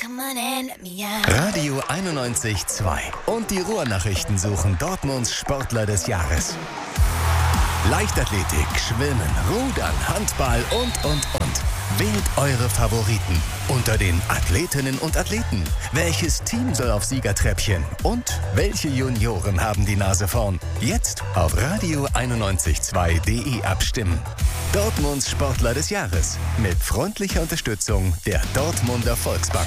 Radio 91.2 und die Ruhrnachrichten suchen Dortmunds Sportler des Jahres. Leichtathletik, Schwimmen, Rudern, Handball und. Wählt eure Favoriten unter den Athletinnen und Athleten. Welches Team soll auf Siegertreppchen? Und welche Junioren haben die Nase vorn? Jetzt auf radio912.de abstimmen. Dortmunds Sportler des Jahres mit freundlicher Unterstützung der Dortmunder Volksbank.